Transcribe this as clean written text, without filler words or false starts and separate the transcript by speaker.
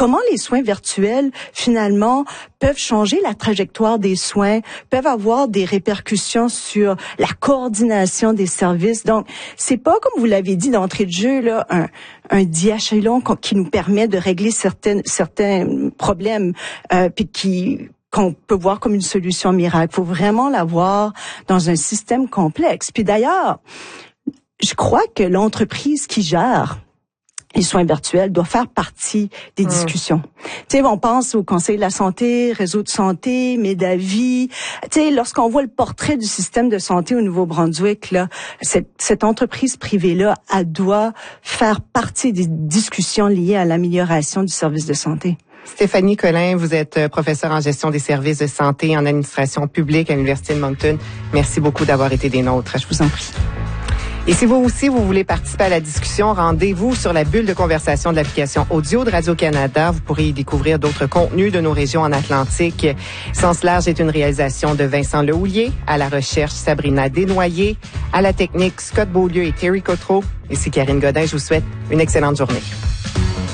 Speaker 1: comment les soins virtuels, finalement, peuvent changer la trajectoire des soins, peuvent avoir des répercussions sur la coordination des services. Donc, c'est pas, comme vous l'avez dit d'entrée de jeu, là, un diachylon qui nous permet de régler certains problèmes, puis qu'on peut voir comme une solution miracle. Il faut vraiment l'avoir dans un système complexe. Puis d'ailleurs, je crois que l'entreprise qui gère les soins virtuels doit faire partie des discussions. Tu sais, on pense au Conseil de la santé, Réseau de santé, Médavis. Tu sais, lorsqu'on voit le portrait du système de santé au Nouveau-Brunswick, là, cette entreprise privée-là, elle doit faire partie des discussions liées à l'amélioration du service de santé.
Speaker 2: Stéphanie Collin, vous êtes professeure en gestion des services de santé et en administration publique à l'Université de Moncton. Merci beaucoup d'avoir été des nôtres.
Speaker 1: Je vous en prie.
Speaker 2: Et si vous aussi, vous voulez participer à la discussion, rendez-vous sur la bulle de conversation de l'application audio de Radio-Canada. Vous pourrez y découvrir d'autres contenus de nos régions en Atlantique. Sens large est une réalisation de Vincent Lehouillier, à la recherche Sabrina Desnoyers, à la technique Scott Beaulieu et Terry Cotreau. Ici Karine Godin, je vous souhaite une excellente journée.